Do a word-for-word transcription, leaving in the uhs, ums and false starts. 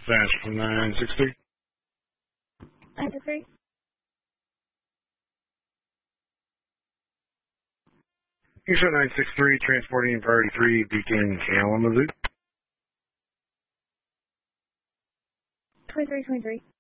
Dash nine six three. nine six three. Houston nine six three, transporting priority three, Beacon Kalamazoo. twenty-three twenty-three.